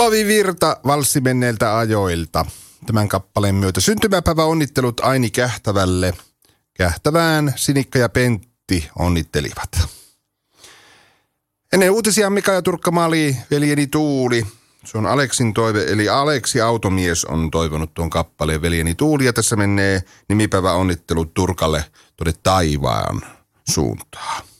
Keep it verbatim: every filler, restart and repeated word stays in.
Olavi Virta, valssi menneiltä ajoilta. Tämän kappaleen myötä syntymäpäivä onnittelut Aini Kähtävälle. Kähtävään Sinikka ja Pentti onnittelivat. Ennen uutisia Mika ja Turkka-Mali, veljeni Tuuli. Se on Aleksin toive, eli Aleksi Automies on toivonut tuon kappaleen veljeni Tuuli. Ja tässä menee nimipäivä onnittelut Turkalle tuonne taivaan suuntaan.